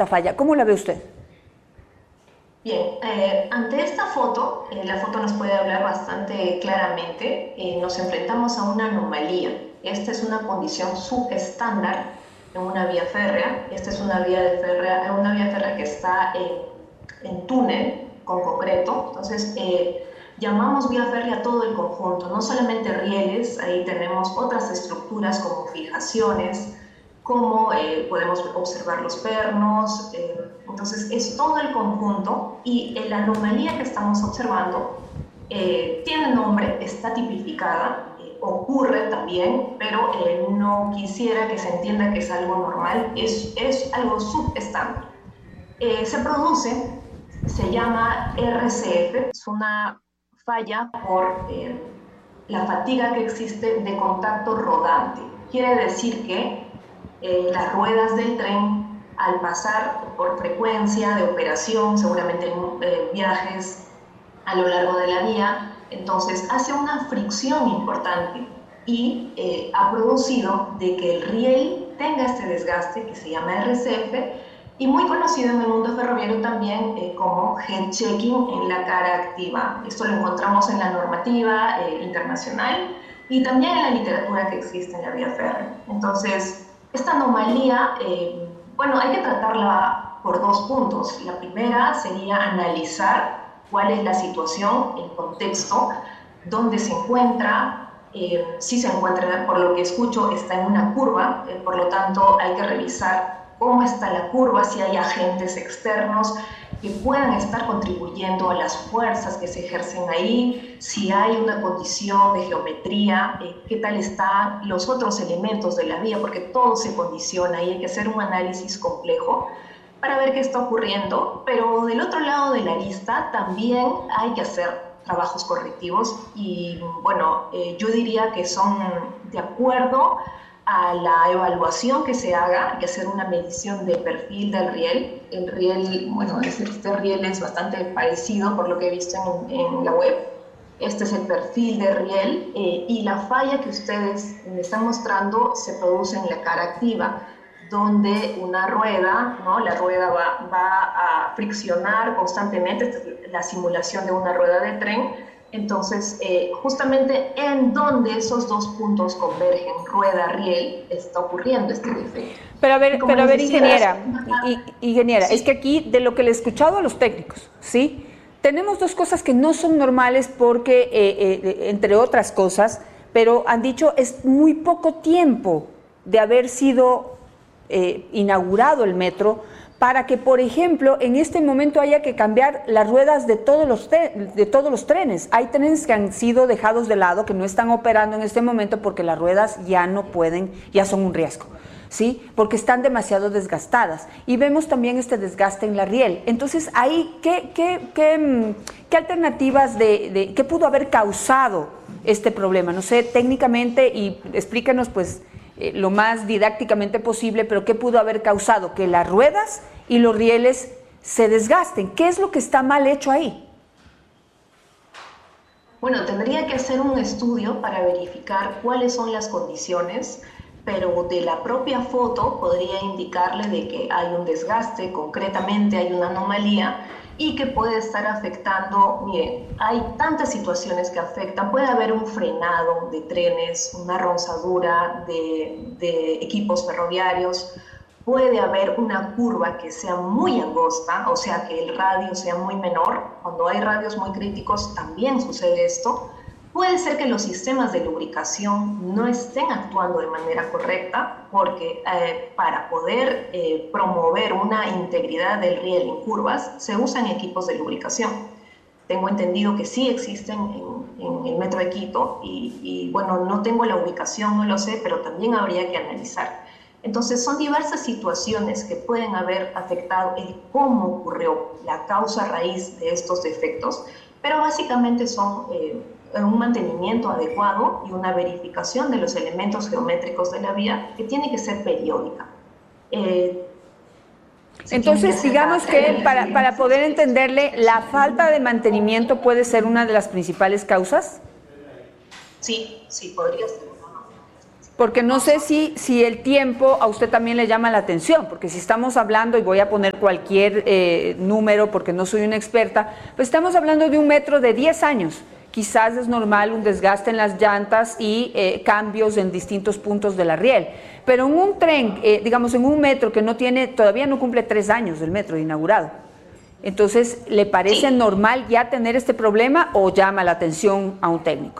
esta falla. ¿Cómo la ve usted? Bien, ante esta foto, la foto nos puede hablar bastante claramente. Nos enfrentamos a una anomalía. Esta es una condición subestándar en una vía férrea. Esta es una vía férrea que está en túnel con concreto. Entonces, llamamos vía férrea todo el conjunto, no solamente rieles. Ahí tenemos otras estructuras como fijaciones, como podemos observar los pernos. Entonces es todo el conjunto, y la anomalía que estamos observando tiene nombre, está tipificada, ocurre también, pero no quisiera que se entienda que es algo normal, es algo subestándar. Se produce, se llama RCF, es una falla por la fatiga que existe de contacto rodante. Quiere decir que las ruedas del tren, al pasar por frecuencia de operación, seguramente en viajes a lo largo de la vía, entonces hace una fricción importante, y ha producido de que el riel tenga este desgaste que se llama RCF, y muy conocido en el mundo ferroviario también como head checking en la cara activa. Esto lo encontramos en la normativa internacional y también en la literatura que existe en la vía férrea. Entonces, esta anomalía, bueno, hay que tratarla por dos puntos. La primera sería analizar cuál es la situación, el contexto, dónde se encuentra. Si se encuentra, por lo que escucho, está en una curva, por lo tanto hay que revisar cómo está la curva, si hay agentes externos que puedan estar contribuyendo a las fuerzas que se ejercen ahí, si hay una condición de geometría, qué tal están los otros elementos de la vía, porque todo se condiciona y hay que hacer un análisis complejo para ver qué está ocurriendo. Pero del otro lado de la arista también hay que hacer trabajos correctivos, y bueno, yo diría que son de acuerdo a la evaluación que se haga. Hay que hacer una medición de perfil del riel. El riel, bueno, este riel es bastante parecido por lo que he visto en la web. Este es el perfil de riel, y la falla que ustedes me están mostrando se produce en la cara activa, donde una rueda, ¿no? La rueda va a friccionar constantemente. Esta es la simulación de una rueda de tren. Entonces, justamente en donde esos dos puntos convergen, rueda-riel, está ocurriendo este defecto. Pero a ver, ingeniera, ingeniera, sí. Es que aquí, de lo que le he escuchado a los técnicos, ¿sí? Tenemos dos cosas que no son normales porque, entre otras cosas, pero han dicho es muy poco tiempo de haber sido inaugurado el metro para que, por ejemplo, en este momento haya que cambiar las ruedas de todos los trenes. Hay trenes que han sido dejados de lado, que no están operando en este momento porque las ruedas ya no pueden, ya son un riesgo, ¿sí? Porque están demasiado desgastadas. Y vemos también este desgaste en la riel. Entonces, ahí, ¿qué alternativas qué pudo haber causado este problema? No sé, técnicamente, y explícanos, pues, lo más didácticamente posible, pero ¿qué pudo haber causado que las ruedas y los rieles se desgasten? ¿Qué es lo que está mal hecho ahí? Bueno, tendría que hacer un estudio para verificar cuáles son las condiciones, pero de la propia foto podría indicarle de que hay un desgaste, concretamente hay una anomalía, y que puede estar afectando. Miren, hay tantas situaciones que afectan. Puede haber un frenado de trenes, una ronzadura de equipos ferroviarios, puede haber una curva que sea muy angosta, o sea que el radio sea muy menor. Cuando hay radios muy críticos también sucede esto. Puede ser que los sistemas de lubricación no estén actuando de manera correcta, porque para poder promover una integridad del riel en curvas se usan equipos de lubricación. Tengo entendido que sí existen en el metro de Quito, y bueno, no tengo la ubicación, no lo sé, pero también habría que analizar. Entonces son diversas situaciones que pueden haber afectado el cómo ocurrió, la causa raíz de estos defectos, pero básicamente son un mantenimiento adecuado y una verificación de los elementos geométricos de la vía, que tiene que ser periódica. Entonces, digamos que para poder entenderle, ¿la falta de mantenimiento puede ser una de las principales causas? Sí, sí, podría ser. Porque no sé si el tiempo a usted también le llama la atención, porque si estamos hablando, y voy a poner cualquier número porque no soy una experta, pues estamos hablando de un metro de 10 años. Quizás es normal un desgaste en las llantas y cambios en distintos puntos de la riel. Pero en un tren, digamos en un metro que no tiene, todavía no cumple 3 años el metro inaugurado. Entonces, ¿le parece normal ya tener este problema o llama la atención a un técnico?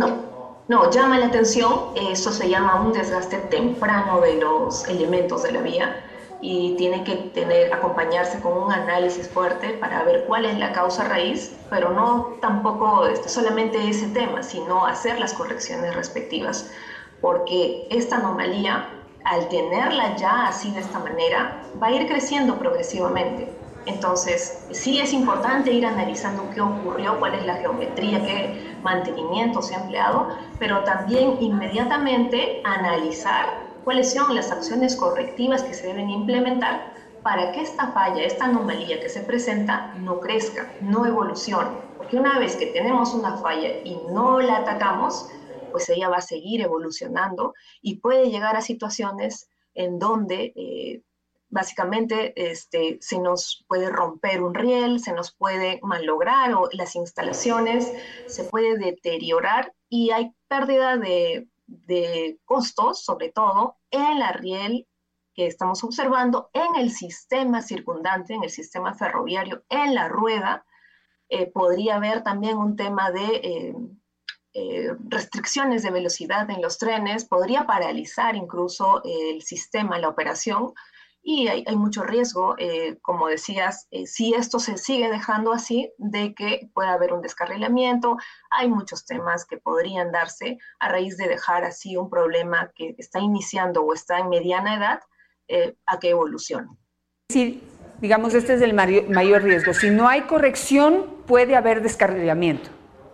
No, llama la atención. Eso se llama un desgaste temprano de los elementos de la vía y tiene que acompañarse con un análisis fuerte para ver cuál es la causa raíz, pero no tampoco solamente ese tema, sino hacer las correcciones respectivas, porque esta anomalía, al tenerla ya así de esta manera, va a ir creciendo progresivamente. Entonces, sí es importante ir analizando qué ocurrió, cuál es la geometría, qué mantenimiento se ha empleado, pero también inmediatamente analizar cuáles son las acciones correctivas que se deben implementar para que esta falla, esta anomalía que se presenta, no crezca, no evolucione. Porque una vez que tenemos una falla y no la atacamos, pues ella va a seguir evolucionando y puede llegar a situaciones en donde básicamente se nos puede romper un riel, se nos puede malograr o las instalaciones se puede deteriorar y hay pérdida de costos, sobre todo en la riel que estamos observando, en el sistema circundante, en el sistema ferroviario, en la rueda. Podría haber también un tema de restricciones de velocidad en los trenes, podría paralizar incluso el sistema, la operación, y hay mucho riesgo, como decías, si esto se sigue dejando así, de que pueda haber un descarrilamiento. Hay muchos temas que podrían darse a raíz de dejar así un problema que está iniciando o está en mediana edad a que evolucione. Sí, digamos, este es el mayor riesgo. Si no hay corrección, puede haber descarrilamiento.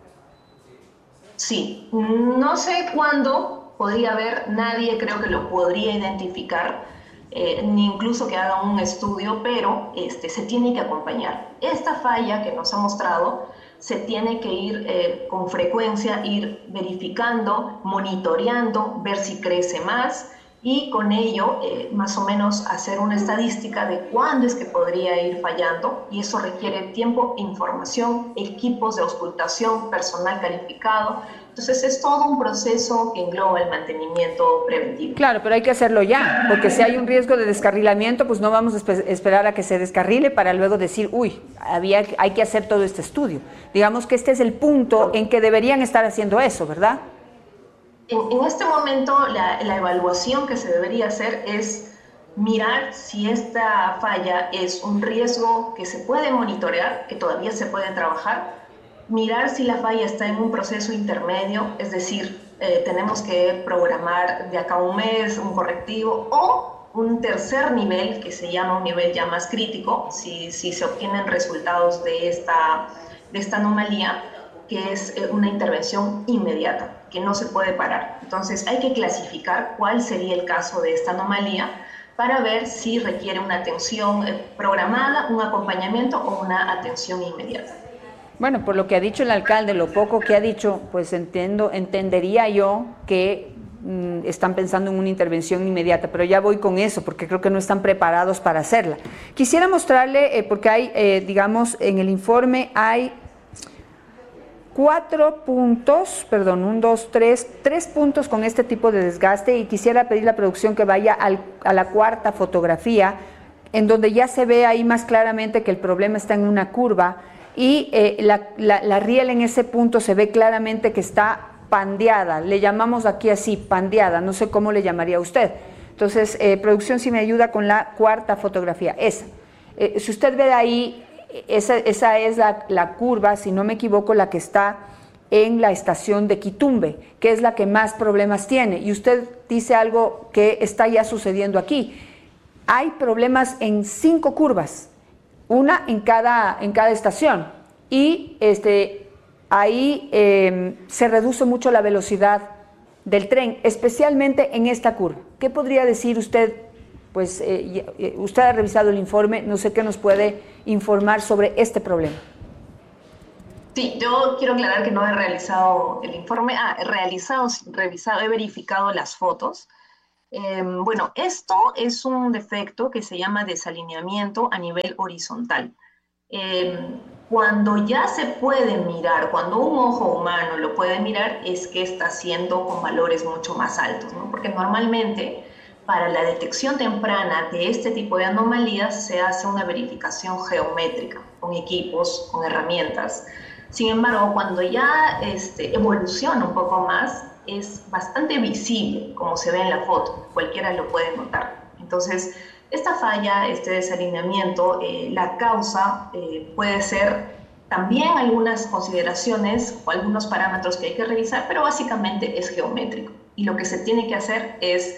Sí, no sé cuándo podría haber, nadie creo que lo podría identificar, ni incluso que haga un estudio, pero se tiene que acompañar. Esta falla que nos ha mostrado se tiene que ir con frecuencia, ir verificando, monitoreando, ver si crece más y con ello más o menos hacer una estadística de cuándo es que podría ir fallando, y eso requiere tiempo, información, equipos de auscultación, personal calificado. Entonces es todo un proceso que engloba el mantenimiento preventivo. Claro, pero hay que hacerlo ya, porque si hay un riesgo de descarrilamiento, pues no vamos a esperar a que se descarrile para luego decir, uy, hay que hacer todo este estudio. Digamos que este es el punto en que deberían estar haciendo eso, ¿verdad? En este momento la evaluación que se debería hacer es mirar si esta falla es un riesgo que se puede monitorear, que todavía se puede trabajar, mirar si la falla está en un proceso intermedio, es decir, tenemos que programar de acá a un mes un correctivo, o un tercer nivel que se llama un nivel ya más crítico, si se obtienen resultados de esta anomalía, que es una intervención inmediata, que no se puede parar. Entonces hay que clasificar cuál sería el caso de esta anomalía para ver si requiere una atención programada, un acompañamiento o una atención inmediata. Bueno, por lo que ha dicho el alcalde, lo poco que ha dicho, pues entendería yo que están pensando en una intervención inmediata, pero ya voy con eso, porque creo que no están preparados para hacerla. Quisiera mostrarle, porque hay, digamos, en el informe hay 4 puntos, perdón, 3 puntos con este tipo de desgaste, y quisiera pedir a la producción que vaya a la cuarta fotografía, en donde ya se ve ahí más claramente que el problema está en una curva, y la riel en ese punto se ve claramente que está pandeada, le llamamos aquí así, pandeada, no sé cómo le llamaría usted. Entonces, producción, si me ayuda con la cuarta fotografía, esa. Si usted ve ahí, esa es la curva, si no me equivoco, la que está en la estación de Quitumbe, que es la que más problemas tiene, y usted dice algo que está ya sucediendo aquí. Hay problemas en 5 curvas, una en cada estación, y ahí se reduce mucho la velocidad del tren, especialmente en esta curva. ¿Qué podría decir usted? Pues usted ha revisado el informe, no sé qué nos puede informar sobre este problema. Sí, yo quiero aclarar que no he realizado el informe, revisado, he verificado las fotos. Bueno, esto es un defecto que se llama desalineamiento a nivel horizontal. Cuando ya se puede mirar, cuando un ojo humano lo puede mirar, es que está haciendo con valores mucho más altos, ¿no? Porque normalmente para la detección temprana de este tipo de anomalías se hace una verificación geométrica con equipos, con herramientas. Sin embargo, cuando ya evoluciona un poco más, es bastante visible, como se ve en la foto, cualquiera lo puede notar. Entonces, esta falla, este desalineamiento, la causa puede ser también algunas consideraciones o algunos parámetros que hay que revisar, pero básicamente es geométrico. Y lo que se tiene que hacer es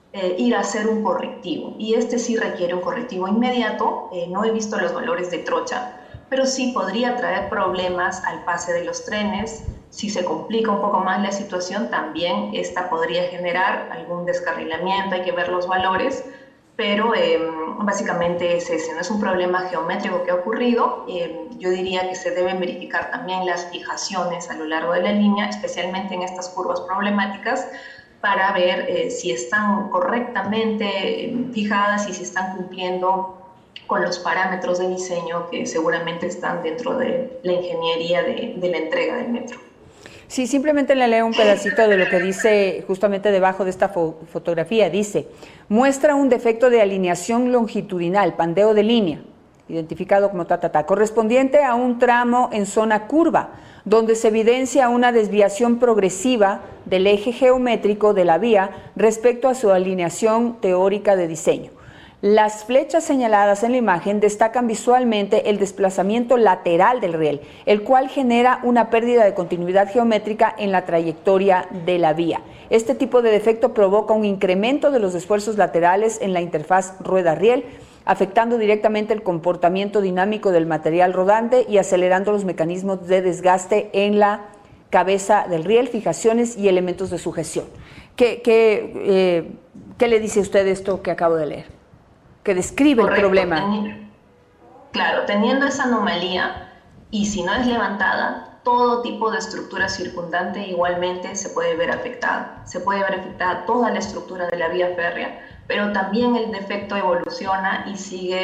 ir a hacer un correctivo. Y este sí requiere un correctivo inmediato. No he visto los valores de trocha, pero sí podría traer problemas al pase de los trenes. Si se complica un poco más la situación, también esta podría generar algún descarrilamiento, hay que ver los valores, pero básicamente es ese, no es un problema geométrico que ha ocurrido. Yo diría que se deben verificar también las fijaciones a lo largo de la línea, especialmente en estas curvas problemáticas, para ver si están correctamente fijadas y si están cumpliendo con los parámetros de diseño que seguramente están dentro de la ingeniería de la entrega del metro. Sí, simplemente le leo un pedacito de lo que dice justamente debajo de esta fotografía. Dice, muestra un defecto de alineación longitudinal, pandeo de línea, identificado como correspondiente a un tramo en zona curva, donde se evidencia una desviación progresiva del eje geométrico de la vía respecto a su alineación teórica de diseño. Las flechas señaladas en la imagen destacan visualmente el desplazamiento lateral del riel, el cual genera una pérdida de continuidad geométrica en la trayectoria de la vía. Este tipo de defecto provoca un incremento de los esfuerzos laterales en la interfaz rueda-riel, afectando directamente el comportamiento dinámico del material rodante y acelerando los mecanismos de desgaste en la cabeza del riel, fijaciones y elementos de sujeción. ¿Qué le dice usted esto que acabo de leer? Que describe el problema. Claro, teniendo esa anomalía, y si no es levantada, todo tipo de estructura circundante igualmente se puede ver afectada. Se puede ver afectada toda la estructura de la vía férrea, pero también el defecto evoluciona y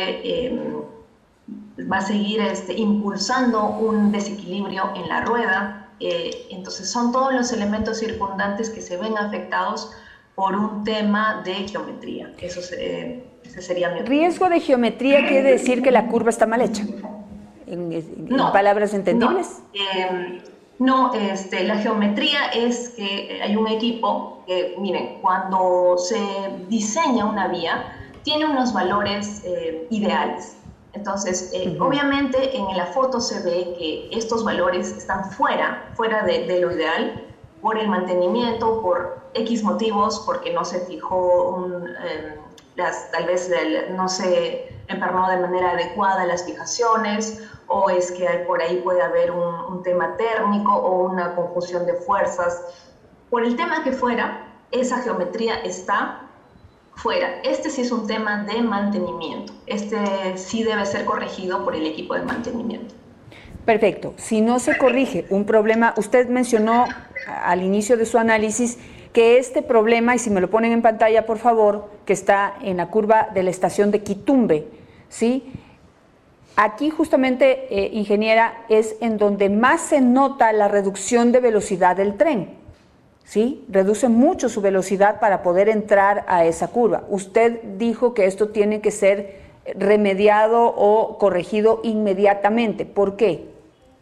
va a seguir impulsando un desequilibrio en la rueda. Entonces son todos los elementos circundantes que se ven afectados por un tema de geometría. Ese sería mi opinión. ¿Riesgo de geometría quiere decir que la curva está mal hecha? ¿En palabras entendibles? No, la geometría es que hay un equipo que, miren, cuando se diseña una vía, tiene unos valores ideales. Entonces, obviamente en la foto se ve que estos valores están fuera de lo ideal, por el mantenimiento, por X motivos, porque no se fijó tal vez no se empernó de manera adecuada las fijaciones, o es que por ahí puede haber un tema térmico o una confusión de fuerzas. Por el tema que fuera, esa geometría está fuera. Este sí es un tema de mantenimiento. Este sí debe ser corregido por el equipo de mantenimiento. Perfecto. Si no se corrige un problema, usted mencionó al inicio de su análisis que este problema, y si me lo ponen en pantalla por favor, que está en la curva de la estación de Quitumbe, ¿sí? Aquí justamente, ingeniera, es en donde más se nota la reducción de velocidad del tren, ¿sí? Reduce mucho su velocidad para poder entrar a esa curva. Usted dijo que esto tiene que ser remediado o corregido inmediatamente. ¿Por qué?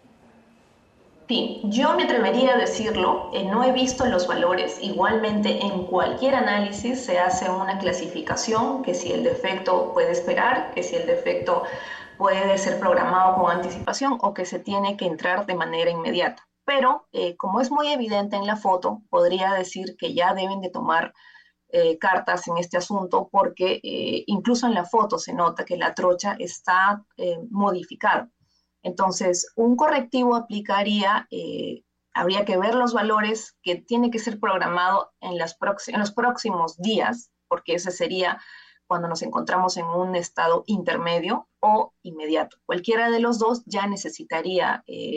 Sí, yo me atrevería a decirlo, no he visto los valores. Igualmente, en cualquier análisis se hace una clasificación, que si el defecto puede esperar, que si el defecto puede ser programado con anticipación o que se tiene que entrar de manera inmediata. Pero, como es muy evidente en la foto, podría decir que ya deben de tomar cartas en este asunto, porque incluso en la foto se nota que la trocha está modificada. Entonces, un correctivo aplicaría, habría que ver los valores, que tiene que ser programado en los próximos días, porque ese sería cuando nos encontramos en un estado intermedio o inmediato. Cualquiera de los dos ya necesitaría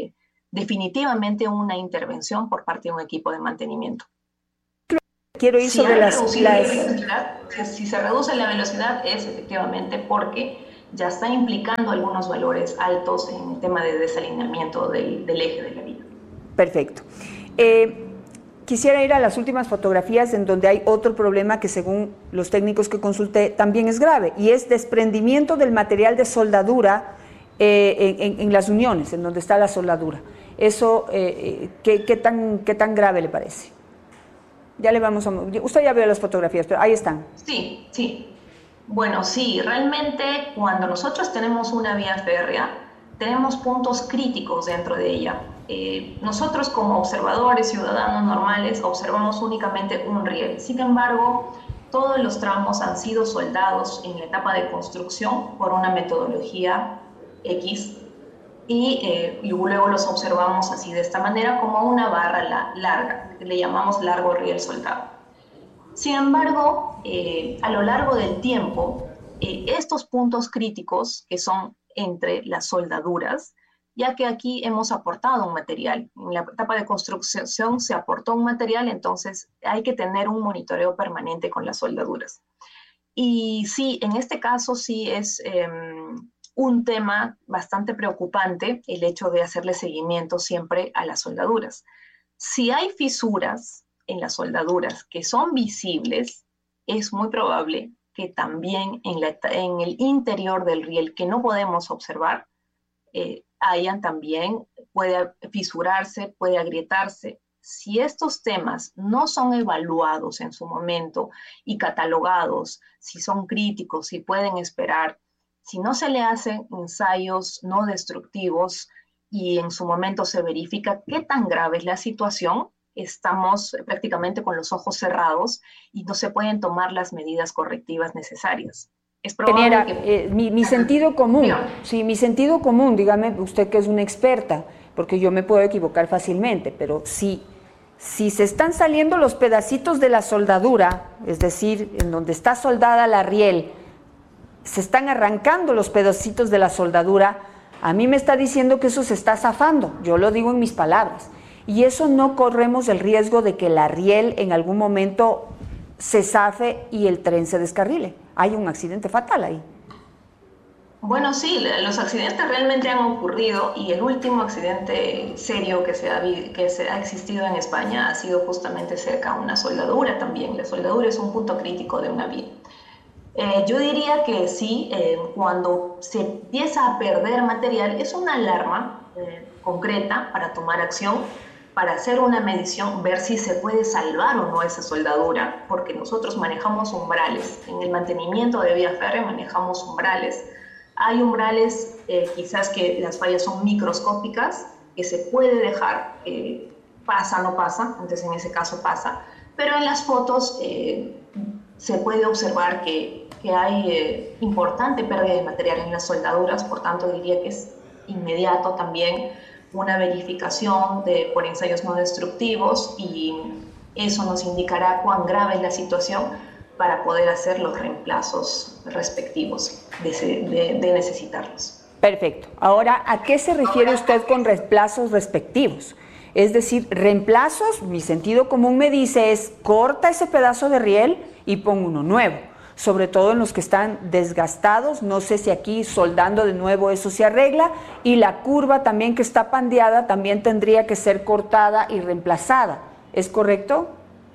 definitivamente una intervención por parte de un equipo de mantenimiento. Quiero ir sobre si se reduce la velocidad es efectivamente porque ya está implicando algunos valores altos en el tema de desalineamiento del eje de la vía. Perfecto. Quisiera ir a las últimas fotografías en donde hay otro problema que según los técnicos que consulté también es grave y es desprendimiento del material de soldadura en las uniones, en donde está la soldadura. Eso, ¿qué tan grave le parece? Ya le vamos a... Usted ya vio las fotografías, pero ahí están. Sí, sí. Bueno, sí, realmente cuando nosotros tenemos una vía férrea, tenemos puntos críticos dentro de ella. Nosotros como observadores, ciudadanos normales, observamos únicamente un riel. Sin embargo, todos los tramos han sido soldados en la etapa de construcción por una metodología X y luego los observamos así de esta manera como una barra larga, que le llamamos largo riel soldado. Sin embargo, a lo largo del tiempo, estos puntos críticos que son entre las soldaduras, ya que aquí hemos aportado un material, en la etapa de construcción se aportó un material, entonces hay que tener un monitoreo permanente con las soldaduras. Y sí, en este caso sí es un tema bastante preocupante el hecho de hacerle seguimiento siempre a las soldaduras. Si hay fisuras en las soldaduras que son visibles, es muy probable que también en el interior del riel que no podemos observar, puede fisurarse, puede agrietarse. Si estos temas no son evaluados en su momento y catalogados, si son críticos, si pueden esperar, si no se le hacen ensayos no destructivos y en su momento se verifica qué tan grave es la situación, estamos prácticamente con los ojos cerrados y no se pueden tomar las medidas correctivas necesarias. Es probable que... mi sentido común, sí, mi sentido común, dígame usted que es una experta, porque yo me puedo equivocar fácilmente, pero si se están saliendo los pedacitos de la soldadura, es decir, en donde está soldada la riel, se están arrancando los pedacitos de la soldadura, a mí me está diciendo que eso se está zafando, yo lo digo en mis palabras, y eso no corremos el riesgo de que la riel en algún momento se zafe y el tren se descarrile. Hay un accidente fatal ahí. Bueno, sí, los accidentes realmente han ocurrido y el último accidente serio que ha existido en España ha sido justamente cerca a una soldadura también. La soldadura es un punto crítico de una vía. Yo diría que sí, cuando se empieza a perder material, es una alarma concreta para tomar acción, para hacer una medición, ver si se puede salvar o no esa soldadura, porque nosotros manejamos umbrales. En el mantenimiento de vía férrea manejamos umbrales. Hay umbrales, quizás que las fallas son microscópicas, que se puede dejar, pasa, no pasa, entonces en ese caso pasa, pero en las fotos se puede observar que hay importante pérdida de material en las soldaduras, por tanto diría que es inmediato también una verificación por ensayos no destructivos y eso nos indicará cuán grave es la situación para poder hacer los reemplazos respectivos de necesitarlos. Perfecto. Ahora, ¿a qué se refiere usted con reemplazos respectivos? Es decir, reemplazos, mi sentido común me dice es corta ese pedazo de riel y pon uno nuevo, sobre todo en los que están desgastados, no sé si aquí soldando de nuevo eso se arregla, y la curva también que está pandeada también tendría que ser cortada y reemplazada, ¿es correcto?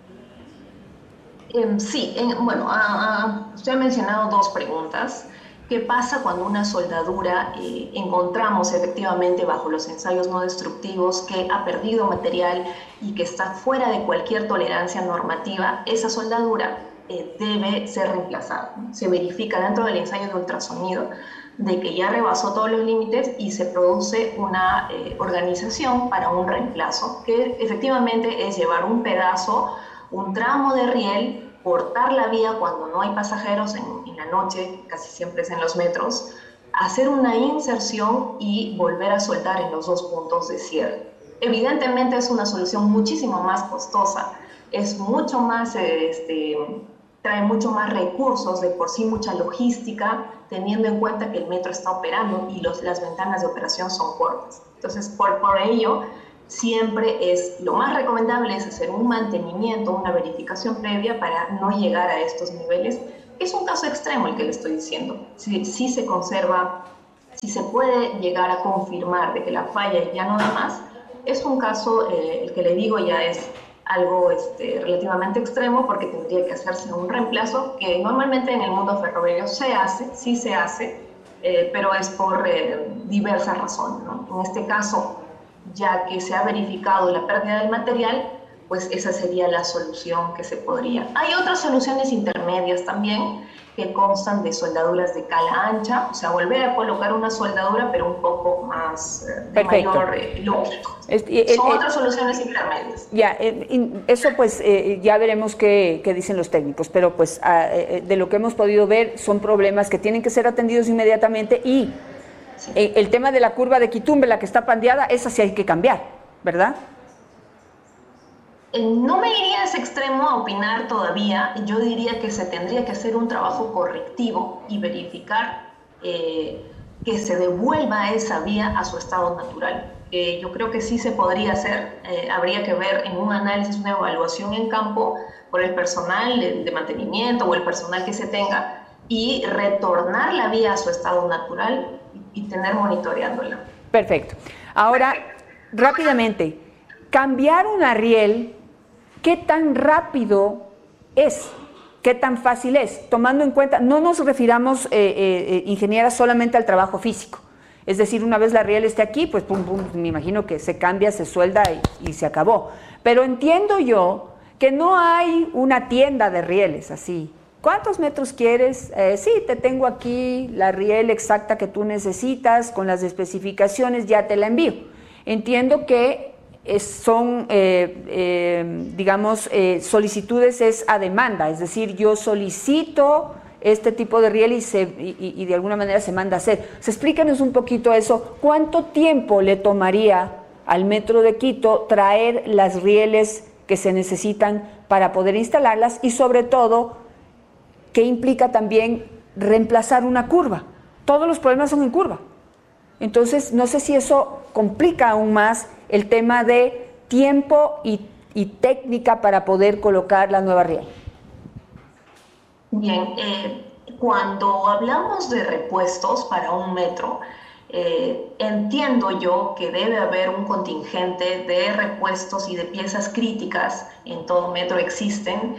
Sí, bueno, usted ha mencionado dos preguntas. ¿Qué pasa cuando una soldadura encontramos efectivamente bajo los ensayos no destructivos que ha perdido material y que está fuera de cualquier tolerancia normativa? Esa soldadura debe ser reemplazada. Se verifica dentro del ensayo de ultrasonido de que ya rebasó todos los límites y se produce una organización para un reemplazo, que efectivamente es llevar un pedazo, un tramo de riel, cortar la vía cuando no hay pasajeros en la noche, casi siempre es en los metros, hacer una inserción y volver a soldar en los dos puntos de cierre. Evidentemente es una solución muchísimo más costosa, es mucho más, trae mucho más recursos, de por sí mucha logística, teniendo en cuenta que el metro está operando y las ventanas de operación son cortas. Entonces, por ello, siempre lo más recomendable es hacer un mantenimiento, una verificación previa para no llegar a estos niveles. Es un caso extremo el que le estoy diciendo. Si se conserva, si se puede llegar a confirmar de que la falla ya no da más, es un caso, el que le digo ya es algo relativamente extremo, porque tendría que hacerse un reemplazo que normalmente en el mundo ferroviario sí se hace, pero es por diversas razones, ¿no? En este caso, ya que se ha verificado la pérdida del material, pues esa sería la solución que se podría. Hay otras soluciones intermedias también, que constan de soldaduras de cala ancha, o sea, volver a colocar una soldadura, pero un poco más de mayor lógico. Son otras soluciones intermedias. Ya, eso pues ya veremos qué dicen los técnicos, pero pues de lo que hemos podido ver son problemas que tienen que ser atendidos inmediatamente y sí. El tema de la curva de Quitumbe, la que está pandeada, esa sí hay que cambiar, ¿verdad? No me iría a ese extremo a opinar todavía. Yo diría que se tendría que hacer un trabajo correctivo y verificar que se devuelva esa vía a su estado natural. Yo creo que sí se podría hacer. Habría que ver en un análisis, una evaluación en campo por el personal de mantenimiento o el personal que se tenga y retornar la vía a su estado natural y tener monitoreándola. Perfecto. Ahora, rápidamente, cambiar una riel, ¿qué tan rápido es? ¿Qué tan fácil es? Tomando en cuenta, no nos refiramos, ingeniera, solamente al trabajo físico. Es decir, una vez la riel esté aquí, pues pum, pum, me imagino que se cambia, se suelda y se acabó. Pero entiendo yo que no hay una tienda de rieles así. ¿Cuántos metros quieres? Sí, te tengo aquí la riel exacta que tú necesitas, con las especificaciones, ya te la envío. Entiendo que son, digamos, solicitudes es a demanda, es decir, yo solicito este tipo de riel y de alguna manera se manda a hacer. Explícanos un poquito eso. ¿Cuánto tiempo le tomaría al Metro de Quito traer las rieles que se necesitan para poder instalarlas y sobre todo, qué implica también reemplazar una curva? Todos los problemas son en curva. Entonces, no sé si eso complica aún más el tema de tiempo y técnica para poder colocar la nueva riel. Bien, cuando hablamos de repuestos para un metro, entiendo yo que debe haber un contingente de repuestos y de piezas críticas. En todo metro existen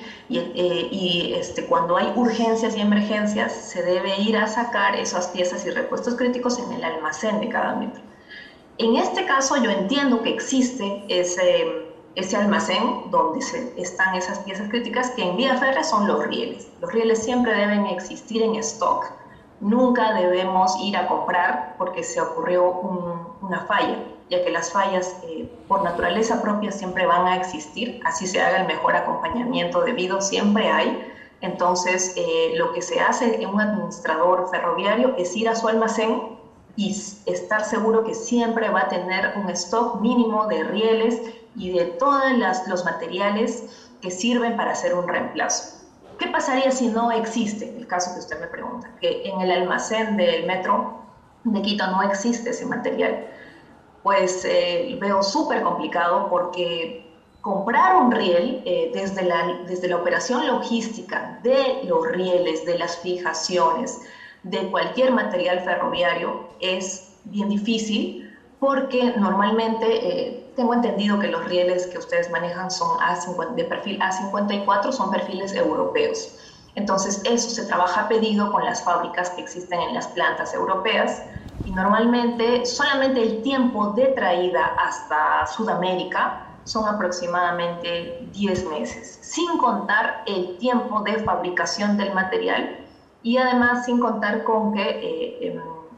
y cuando hay urgencias y emergencias se debe ir a sacar esas piezas y repuestos críticos en el almacén de cada metro. En este caso yo entiendo que existe ese almacén donde están esas piezas críticas, que en vía férrea son los rieles. Los rieles siempre deben existir en stock. Nunca debemos ir a comprar porque se ocurrió una falla, ya que las fallas por naturaleza propia siempre van a existir, así se haga el mejor acompañamiento debido, siempre hay. Entonces, lo que se hace en un administrador ferroviario es ir a su almacén y estar seguro que siempre va a tener un stock mínimo de rieles y de todos los materiales que sirven para hacer un reemplazo. ¿Qué pasaría si no existe? El caso que usted me pregunta, que en el almacén del Metro de Quito no existe ese material. Pues veo súper complicado, porque comprar un riel desde la operación logística de los rieles, de las fijaciones, de cualquier material ferroviario es bien difícil, porque normalmente tengo entendido que los rieles que ustedes manejan son de perfil A54, son perfiles europeos. Entonces eso se trabaja a pedido con las fábricas que existen en las plantas europeas y normalmente solamente el tiempo de traída hasta Sudamérica son aproximadamente 10 meses, sin contar el tiempo de fabricación del material y además sin contar con que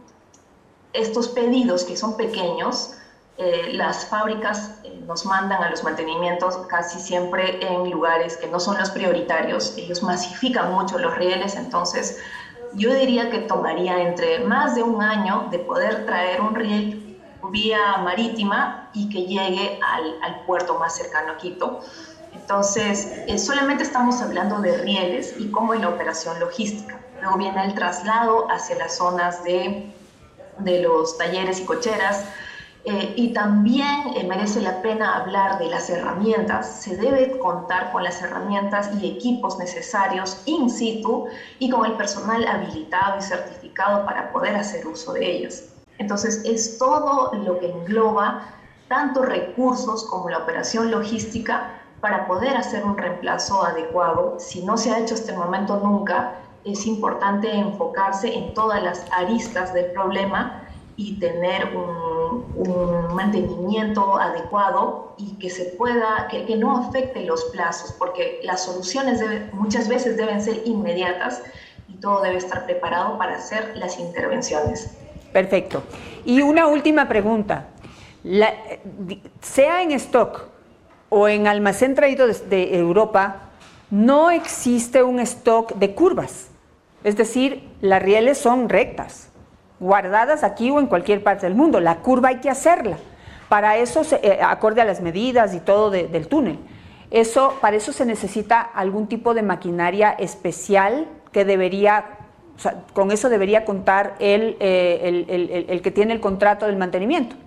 estos pedidos que son pequeños, las fábricas nos mandan a los mantenimientos casi siempre en lugares que no son los prioritarios. Ellos masifican mucho los rieles, entonces yo diría que tomaría entre más de un año de poder traer un riel vía marítima y que llegue al puerto más cercano a Quito. Entonces, solamente estamos hablando de rieles y cómo en la operación logística. luego viene el traslado hacia las zonas de los talleres y cocheras. Y también merece la pena hablar de las herramientas. Se debe contar con las herramientas y equipos necesarios in situ y con el personal habilitado y certificado para poder hacer uso de ellas. Entonces, es todo lo que engloba tanto recursos como la operación logística para poder hacer un reemplazo adecuado. Si no se ha hecho hasta el momento nunca, es importante enfocarse en todas las aristas del problema y tener un mantenimiento adecuado y que se pueda, que no afecte los plazos, porque las soluciones muchas veces deben ser inmediatas y todo debe estar preparado para hacer las intervenciones. Perfecto. Y una última pregunta. Sea en stock o en almacén traído de Europa, no existe un stock de curvas. Es decir, las rieles son rectas, guardadas aquí o en cualquier parte del mundo. La curva hay que hacerla. Para eso, acorde a las medidas y todo del túnel. Para eso se necesita algún tipo de maquinaria especial que debería, o sea, con eso debería contar el que tiene el contrato del mantenimiento.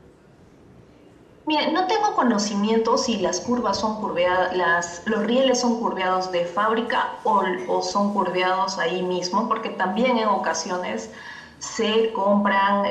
Mire, no tengo conocimiento si las curvas son curveadas, los rieles son curveados de fábrica o son curveados ahí mismo, porque también en ocasiones se compran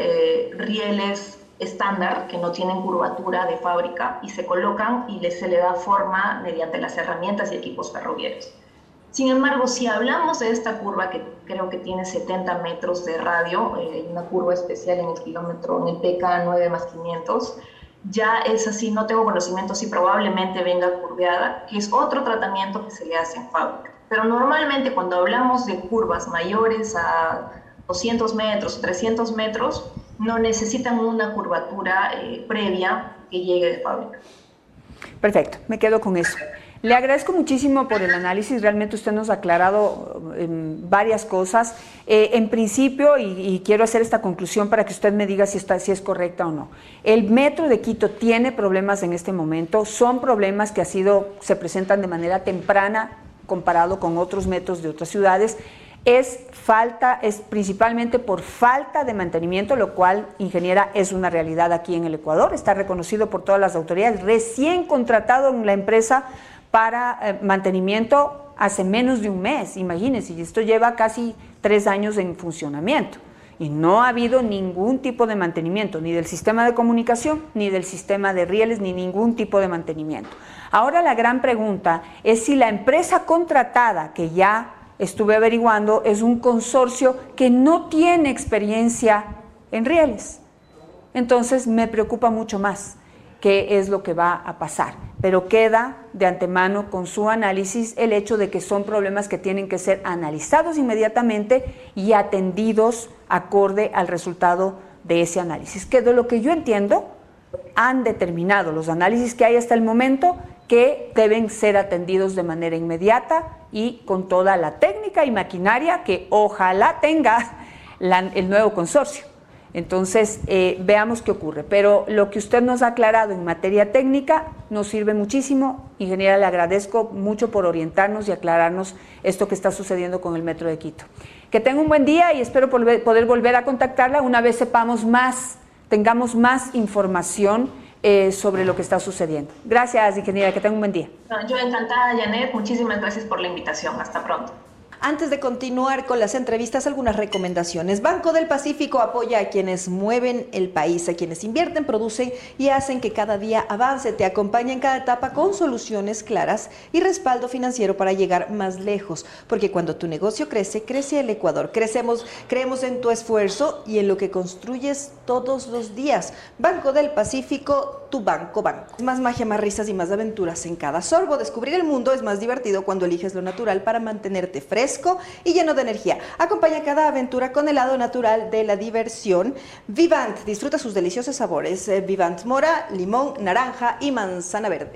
rieles estándar que no tienen curvatura de fábrica y se colocan y se le da forma mediante las herramientas y equipos ferroviarios. Sin embargo, si hablamos de esta curva que creo que tiene 70 metros de radio, una curva especial en el kilómetro, en el PK 9+500, ya es así, no tengo conocimiento si probablemente venga curveada, que es otro tratamiento que se le hace en fábrica. Pero normalmente cuando hablamos de curvas mayores a 200 metros, 300 metros, no necesitan una curvatura previa que llegue de fábrica. Perfecto, me quedo con eso. Le agradezco muchísimo por el análisis, realmente usted nos ha aclarado varias cosas. En principio, y quiero hacer esta conclusión para que usted me diga si es correcta o no. El metro de Quito tiene problemas en este momento, son problemas que se presentan de manera temprana comparado con otros metros de otras ciudades. Es principalmente por falta de mantenimiento, lo cual, ingeniera, es una realidad aquí en el Ecuador, está reconocido por todas las autoridades, recién contratado en la empresa para mantenimiento hace menos de un mes, imagínense, y esto lleva casi 3 años en funcionamiento y no ha habido ningún tipo de mantenimiento, ni del sistema de comunicación, ni del sistema de rieles, ni ningún tipo de mantenimiento. Ahora la gran pregunta es si la empresa contratada, que ya estuve averiguando, es un consorcio que no tiene experiencia en rieles. Entonces me preocupa mucho más qué es lo que va a pasar, pero queda de antemano con su análisis el hecho de que son problemas que tienen que ser analizados inmediatamente y atendidos acorde al resultado de ese análisis, que de lo que yo entiendo han determinado los análisis que hay hasta el momento que deben ser atendidos de manera inmediata y con toda la técnica y maquinaria que ojalá tenga el nuevo consorcio. Entonces, veamos qué ocurre. Pero lo que usted nos ha aclarado en materia técnica nos sirve muchísimo. Ingeniera, le agradezco mucho por orientarnos y aclararnos esto que está sucediendo con el Metro de Quito. Que tenga un buen día y espero poder volver a contactarla una vez sepamos más, tengamos más información sobre lo que está sucediendo. Gracias, ingeniera, que tenga un buen día. Yo encantada, Janet. Muchísimas gracias por la invitación. Hasta pronto. Antes de continuar con las entrevistas, algunas recomendaciones. Banco del Pacífico apoya a quienes mueven el país, a quienes invierten, producen y hacen que cada día avance. Te acompaña en cada etapa con soluciones claras y respaldo financiero para llegar más lejos. Porque cuando tu negocio crece, crece el Ecuador. Creemos en tu esfuerzo y en lo que construyes todos los días. Banco del Pacífico, tu banco. Más magia, más risas y más aventuras en cada sorbo. Descubrir el mundo es más divertido cuando eliges lo natural para mantenerte fresco y lleno de energía. Acompaña cada aventura con el lado natural de la diversión. Vivant, disfruta sus deliciosos sabores. Vivant mora, limón, naranja y manzana verde.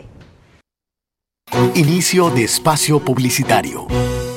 Inicio de espacio publicitario.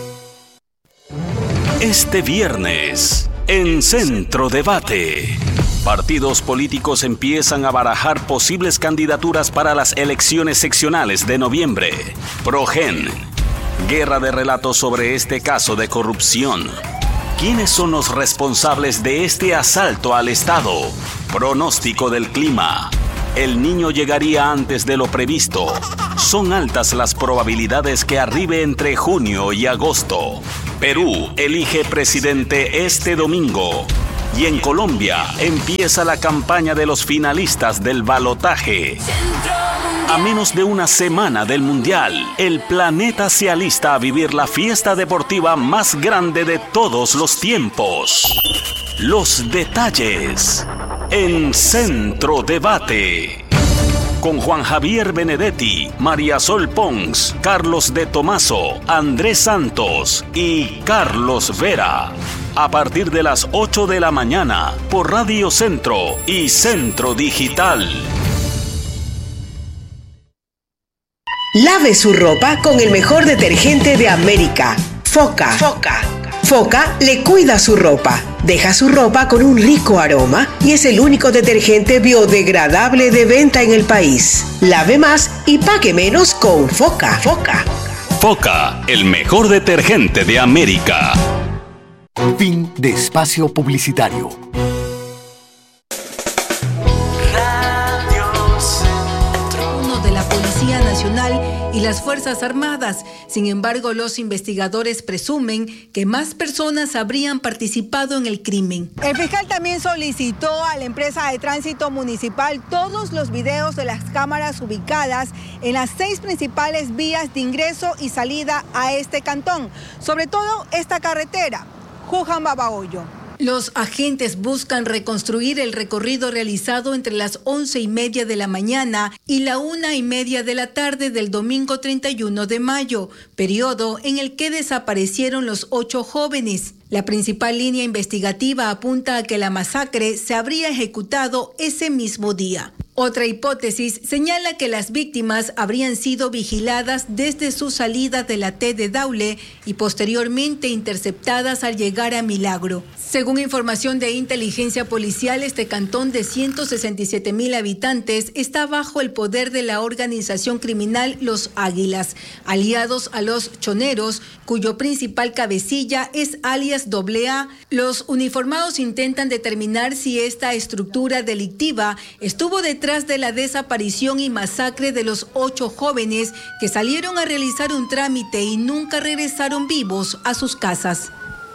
Este viernes, en Centro Debate, partidos políticos empiezan a barajar posibles candidaturas para las elecciones seccionales de noviembre. Progen. Guerra de relatos sobre este caso de corrupción. ¿Quiénes son los responsables de este asalto al Estado? Pronóstico del clima. El Niño llegaría antes de lo previsto. Son altas las probabilidades que arribe entre junio y agosto. Perú elige presidente este domingo. Y en Colombia empieza la campaña de los finalistas del balotaje. A menos de una semana del Mundial, el planeta se alista a vivir la fiesta deportiva más grande de todos los tiempos. Los detalles en Centro Debate. Con Juan Javier Benedetti, María Sol Pons, Carlos de Tomaso, Andrés Santos y Carlos Vera. A partir de las 8 de la mañana por Radio Centro y Centro Digital. Lave su ropa con el mejor detergente de América, Foca. Foca le cuida su ropa, deja su ropa con un rico aroma y es el único detergente biodegradable de venta en el país. Lave más y pague menos con Foca. Foca, el mejor detergente de América. Fin de espacio publicitario. Nacional y las Fuerzas Armadas. Sin embargo, los investigadores presumen que más personas habrían participado en el crimen. El fiscal también solicitó a la empresa de tránsito municipal todos los videos de las cámaras ubicadas en las 6 principales vías de ingreso y salida a este cantón, sobre todo esta carretera, Juján-Babahoyo. Los agentes buscan reconstruir el recorrido realizado entre las 11:30 de la mañana y la 1:30 de la tarde del domingo 31 de mayo, periodo en el que desaparecieron los 8 jóvenes. La principal línea investigativa apunta a que la masacre se habría ejecutado ese mismo día. Otra hipótesis señala que las víctimas habrían sido vigiladas desde su salida de la T de Daule y posteriormente interceptadas al llegar a Milagro. Según información de inteligencia policial, este cantón de 167,000 habitantes está bajo el poder de la organización criminal Los Águilas, aliados a los choneros, cuyo principal cabecilla es alias AA. Los uniformados intentan determinar si esta estructura delictiva estuvo detrás de la desaparición y masacre de los 8 jóvenes que salieron a realizar un trámite y nunca regresaron vivos a sus casas.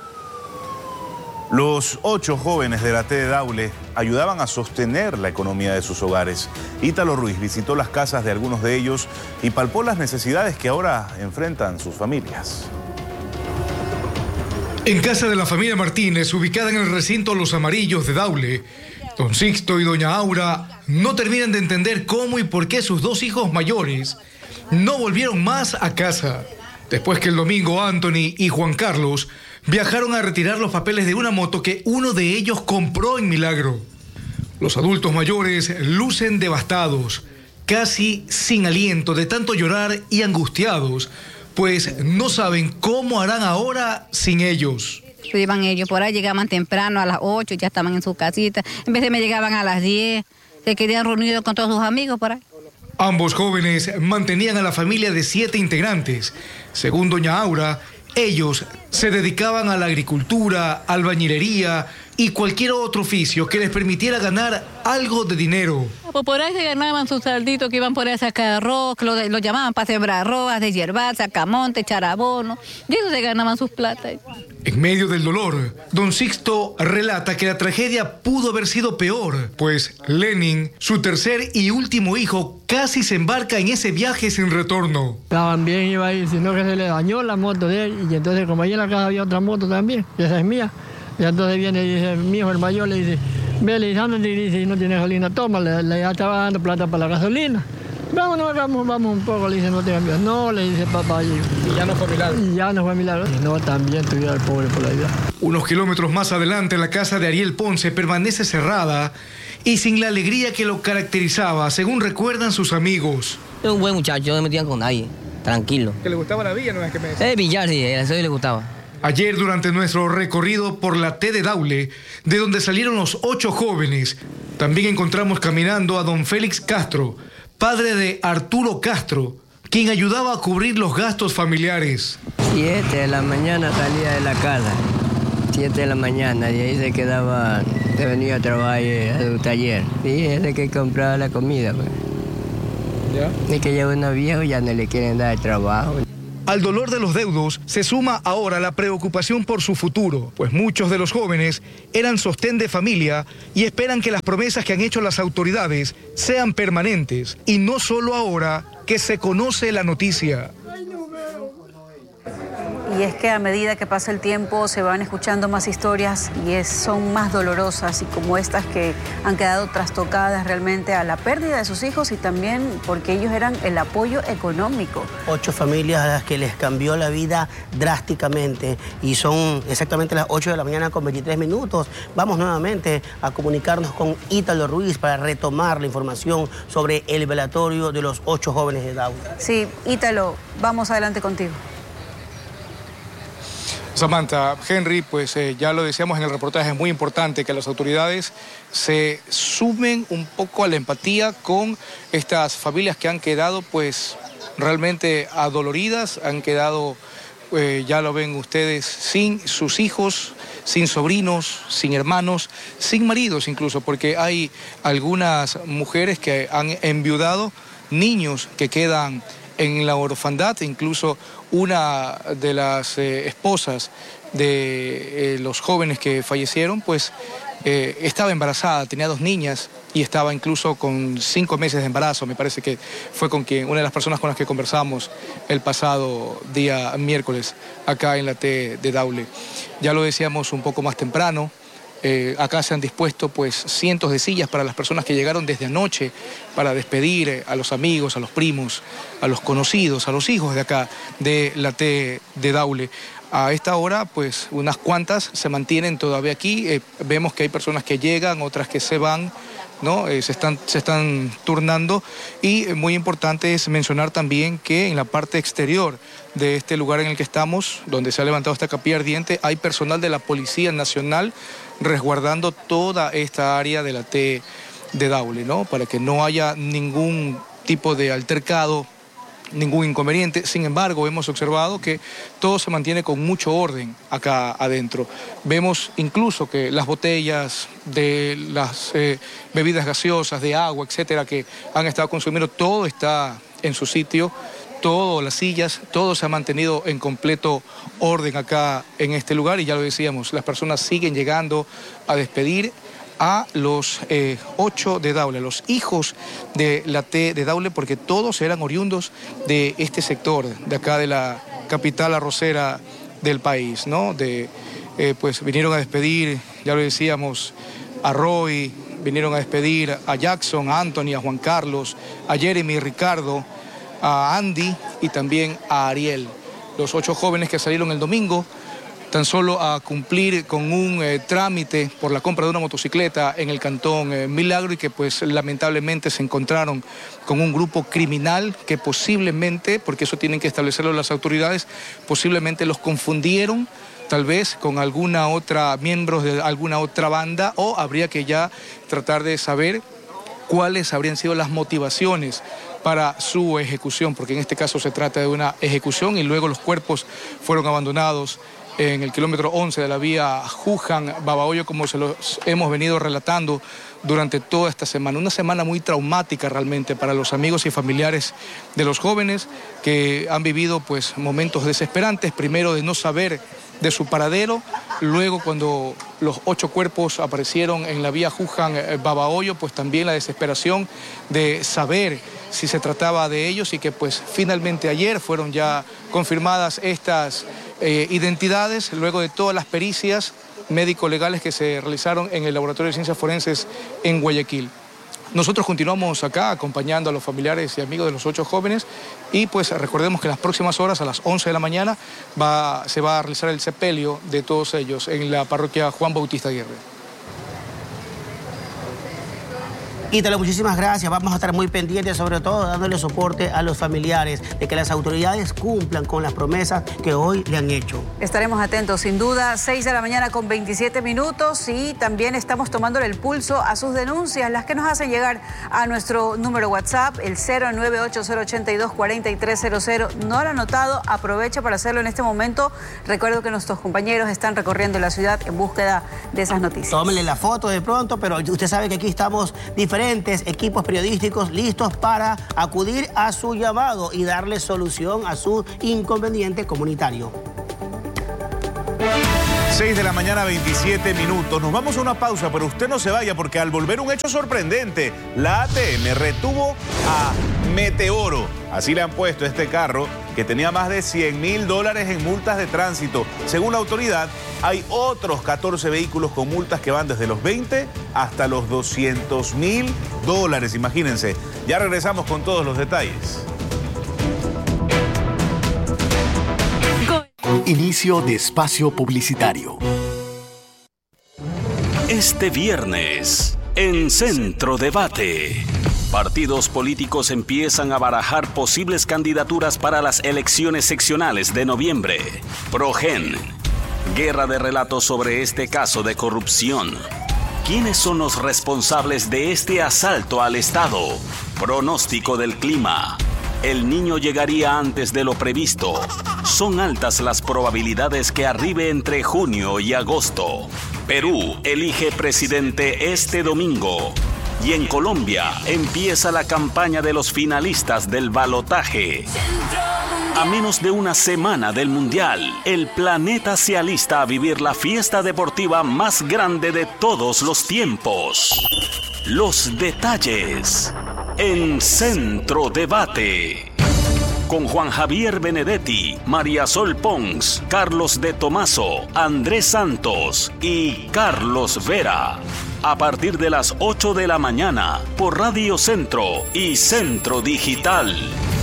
Los 8 jóvenes de la T de Daule ayudaban a sostener la economía de sus hogares. Ítalo Ruiz visitó las casas de algunos de ellos y palpó las necesidades que ahora enfrentan sus familias. En casa de la familia Martínez, ubicada en el recinto Los Amarillos de Daule, don Sixto y doña Aura no terminan de entender cómo y por qué sus 2 hijos mayores no volvieron más a casa, después que el domingo Anthony y Juan Carlos viajaron a retirar los papeles de una moto que uno de ellos compró en Milagro. Los adultos mayores lucen devastados, casi sin aliento de tanto llorar y angustiados, pues no saben cómo harán ahora sin ellos. Iban ellos por ahí, llegaban temprano a las 8, ya estaban en su casita. En vez de me llegaban a las 10, se quedaban reunidos con todos sus amigos por ahí. Ambos jóvenes mantenían a la familia de 7 integrantes. Según doña Aura, ellos se dedicaban a la agricultura, albañilería y cualquier otro oficio que les permitiera ganar algo de dinero. Pues por ahí se ganaban sus salditos que iban por ahí a sacar arroz, que lo llamaban para sembrar arroz, de hierbas, sacamonte, echar abono, y eso se ganaban sus platas. En medio del dolor, don Sixto relata que la tragedia pudo haber sido peor, pues Lenin, su tercer y último hijo, casi se embarca en ese viaje sin retorno. También iba ahí, sino que se le dañó la moto de él, y entonces como ahí en la casa había otra moto también, y esa es mía. Y entonces viene y dice, mi hijo el mayor le dice, ve, le dice, ¿dónde? Y dice, no tiene gasolina, toma, le ya estaba dando plata para la gasolina. Vamos un poco, le dice, no tengo miedo. No, le dice papá. Y ya no fue milagro. Y ya no fue milagro. Y no, también tuviera el pobre por la vida. Unos kilómetros más adelante, la casa de Ariel Ponce permanece cerrada y sin la alegría que lo caracterizaba, según recuerdan sus amigos. Es un buen muchacho, no me metían con nadie, tranquilo. ¿Que le gustaba la villa, no es que me decía? Billar, sí, eso le gustaba. Ayer, durante nuestro recorrido por la T de Daule, de donde salieron los 8 jóvenes, también encontramos caminando a don Félix Castro, padre de Arturo Castro, quien ayudaba a cubrir los gastos familiares. 7 de la mañana salía de la casa 7 de la mañana, y ahí se quedaba, se venía a trabajar a su taller. Sí, es el que compraba la comida. Pues. ¿Ya? Y que ya unos viejos ya no le quieren dar trabajo. Al dolor de los deudos se suma ahora la preocupación por su futuro, pues muchos de los jóvenes eran sostén de familia y esperan que las promesas que han hecho las autoridades sean permanentes, y no solo ahora que se conoce la noticia. Y es que a medida que pasa el tiempo se van escuchando más historias y son más dolorosas, y como estas que han quedado trastocadas realmente a la pérdida de sus hijos, y también porque ellos eran el apoyo económico. 8 familias a las que les cambió la vida drásticamente, y son exactamente las 8 de la mañana con 23 minutos. Vamos nuevamente a comunicarnos con Ítalo Ruiz para retomar la información sobre el velatorio de los 8 jóvenes de Daule. Sí, Ítalo, vamos adelante contigo. Samantha, Henry, pues ya lo decíamos en el reportaje, es muy importante que las autoridades se sumen un poco a la empatía con estas familias que han quedado pues realmente adoloridas, han quedado, ya lo ven ustedes, sin sus hijos, sin sobrinos, sin hermanos, sin maridos incluso, porque hay algunas mujeres que han enviudado, niños que quedan en la orfandad, incluso una de las esposas de los jóvenes que fallecieron, pues estaba embarazada, tenía 2 niñas y estaba incluso con 5 meses de embarazo. Me parece que fue con una de las personas con las que conversamos el pasado día miércoles acá en la T de Daule. Ya lo decíamos un poco más temprano. Acá se han dispuesto pues cientos de sillas para las personas que llegaron desde anoche para despedir a los amigos, a los primos, a los conocidos, a los hijos de acá de la T de Daule. A esta hora pues unas cuantas se mantienen todavía aquí. Vemos que hay personas que llegan, otras que se van, ¿no? Se están turnando, y muy importante es mencionar también que en la parte exterior de este lugar en el que estamos, donde se ha levantado esta capilla ardiente, hay personal de la Policía Nacional resguardando toda esta área de la T de Daule, ¿no? Para que no haya ningún tipo de altercado, ningún inconveniente. Sin embargo, hemos observado que todo se mantiene con mucho orden acá adentro. Vemos incluso que las botellas de las bebidas gaseosas, de agua, etcétera, que han estado consumiendo, todo está en su sitio, todas las sillas, todo se ha mantenido en completo orden acá en este lugar, y ya lo decíamos, las personas siguen llegando a despedir a los 8 de Daule, los hijos de la T de Daule, porque todos eran oriundos de este sector, de acá de la capital arrocera del país, ¿no? Pues vinieron a despedir, ya lo decíamos, a Roy, vinieron a despedir a Jackson, a Anthony, a Juan Carlos, a Jeremy, Ricardo, a Andy y también a Ariel, los 8 jóvenes que salieron el domingo tan solo a cumplir con un trámite por la compra de una motocicleta en el cantón Milagro, y que pues lamentablemente se encontraron con un grupo criminal que posiblemente, porque eso tienen que establecerlo las autoridades, posiblemente los confundieron tal vez con alguna otra, miembros de alguna otra banda, o habría que ya tratar de saber cuáles habrían sido las motivaciones para su ejecución, porque en este caso se trata de una ejecución, y luego los cuerpos fueron abandonados en el kilómetro 11 de la vía Juján-Babahoyo, como se los hemos venido relatando durante toda esta semana. Una semana muy traumática realmente para los amigos y familiares de los jóvenes, que han vivido pues momentos desesperantes, primero de no saber de su paradero, luego cuando los 8 cuerpos aparecieron en la vía Juján-Babahoyo, pues también la desesperación de saber si se trataba de ellos, y que pues finalmente ayer fueron ya confirmadas estas identidades, luego de todas las pericias médico-legales que se realizaron en el Laboratorio de Ciencias Forenses en Guayaquil. Nosotros continuamos acá acompañando a los familiares y amigos de los 8 jóvenes, y pues recordemos que en las próximas horas, a las 11 de la mañana, se va a realizar el sepelio de todos ellos en la parroquia Juan Bautista Aguirre. Ítalo, muchísimas gracias. Vamos a estar muy pendientes, sobre todo dándole soporte a los familiares, de que las autoridades cumplan con las promesas que hoy le han hecho. Estaremos atentos, sin duda. 6 de la mañana con 27 minutos y también estamos tomándole el pulso a sus denuncias, las que nos hacen llegar a nuestro número WhatsApp, el 098-082-4300. No lo ha anotado, aprovecha para hacerlo en este momento. Recuerdo que nuestros compañeros están recorriendo la ciudad en búsqueda de esas noticias. Tómenle la foto de pronto, pero usted sabe que aquí estamos diferentes equipos periodísticos listos para acudir a su llamado y darle solución a su inconveniente comunitario. 6 de la mañana, 27 minutos. Nos vamos a una pausa, pero usted no se vaya porque al volver un hecho sorprendente, la ATM retuvo a Meteoro. Así le han puesto este carro que tenía más de $100.000 en multas de tránsito. Según la autoridad, hay otros 14 vehículos con multas que van desde los 20 hasta los $200.000. Imagínense. Ya regresamos con todos los detalles. Inicio de espacio publicitario. Este viernes, en Centro Debate, partidos políticos empiezan a barajar posibles candidaturas para las elecciones seccionales de noviembre. Progen. Guerra de relatos sobre este caso de corrupción. ¿Quiénes son los responsables de este asalto al Estado? Pronóstico del clima. El niño llegaría antes de lo previsto. Son altas las probabilidades que arribe entre junio y agosto. Perú elige presidente este domingo. Y en Colombia empieza la campaña de los finalistas del balotaje. A menos de una semana del Mundial, el planeta se alista a vivir la fiesta deportiva más grande de todos los tiempos. Los detalles en Centro Debate. Con Juan Javier Benedetti, María Sol Pons, Carlos de Tomaso, Andrés Santos y Carlos Vera. A partir de las 8 de la mañana por Radio Centro y Centro Digital.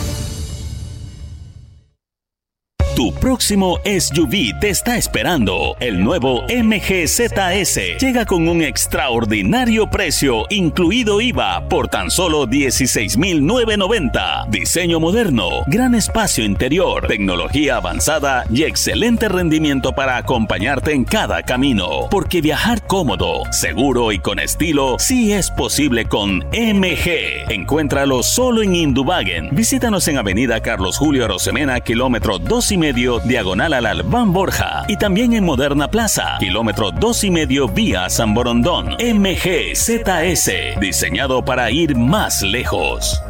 Tu próximo SUV te está esperando. El nuevo MG-ZS llega con un extraordinario precio, incluido IVA, por tan solo $16,990. Diseño moderno, gran espacio interior, tecnología avanzada y excelente rendimiento para acompañarte en cada camino. Porque viajar cómodo, seguro y con estilo sí es posible con MG. Encuéntralo solo en Indubagen. Visítanos en Avenida Carlos Julio Arosemena, kilómetro 2,5, diagonal al Albán Borja, y también en Moderna Plaza, kilómetro 2,5, vía San Borondón. MG-ZS, diseñado para ir más lejos.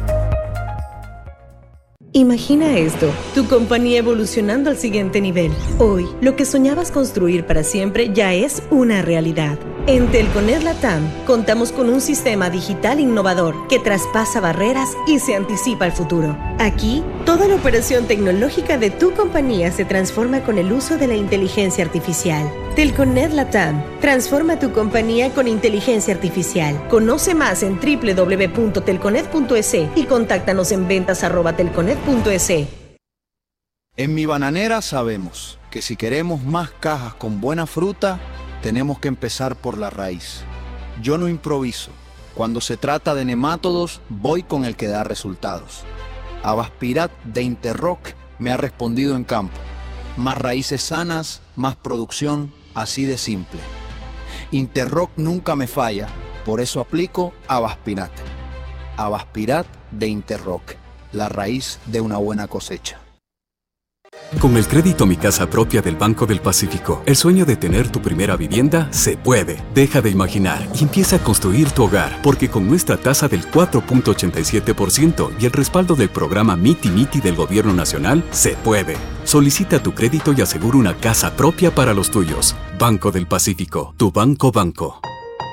Imagina esto, tu compañía evolucionando al siguiente nivel. Hoy, lo que soñabas construir para siempre ya es una realidad. En Telconet Latam, contamos con un sistema digital innovador que traspasa barreras y se anticipa al futuro. Aquí, toda la operación tecnológica de tu compañía se transforma con el uso de la inteligencia artificial. Telconet Latam, transforma tu compañía con inteligencia artificial. Conoce más en www.telconet.es y contáctanos en ventas@telconet.es. En Mi Bananera sabemos que si queremos más cajas con buena fruta, tenemos que empezar por la raíz. Yo no improviso. Cuando se trata de nemátodos, voy con el que da resultados. Avaspirat de Interroc me ha respondido en campo. Más raíces sanas, más producción, así de simple. Interroc nunca me falla, por eso aplico Avaspirat. Avaspirat de Interroc, la raíz de una buena cosecha. Con el crédito Mi Casa Propia del Banco del Pacífico, el sueño de tener tu primera vivienda se puede. Deja de imaginar y empieza a construir tu hogar, porque con nuestra tasa del 4.87% y el respaldo del programa Miti Miti del Gobierno Nacional, se puede. Solicita tu crédito y asegura una casa propia para los tuyos. Banco del Pacífico, tu banco.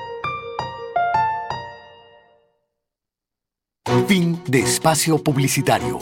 Fin de espacio publicitario.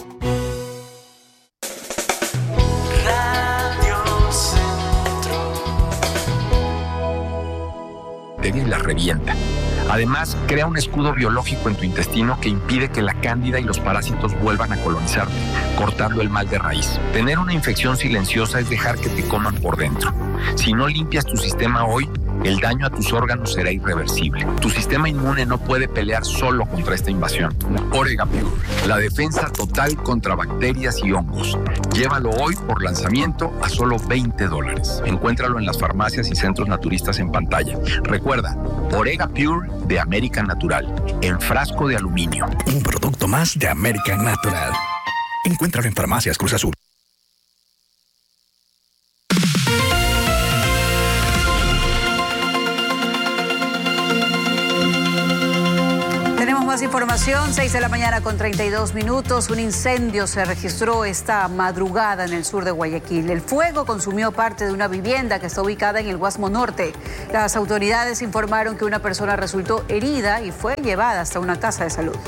Y la revienta. Además, crea un escudo biológico en tu intestino que impide que la cándida y los parásitos vuelvan a colonizarte, cortando el mal de raíz. Tener una infección silenciosa es dejar que te coman por dentro. Si no limpias tu sistema hoy, el daño a tus órganos será irreversible. Tu sistema inmune no puede pelear solo contra esta invasión. Orega Pure, la defensa total contra bacterias y hongos. Llévalo hoy por lanzamiento a solo $20. Encuéntralo en las farmacias y centros naturistas en pantalla. Recuerda, Orega Pure de American Natural, en frasco de aluminio. Un producto más de American Natural. Encuéntralo en farmacias Cruz Azul. Más información, 6 de la mañana con 32 minutos. Un incendio se registró esta madrugada en el sur de Guayaquil. El fuego consumió parte de una vivienda que está ubicada en el Guasmo Norte. Las autoridades informaron que una persona resultó herida y fue llevada hasta una casa de salud.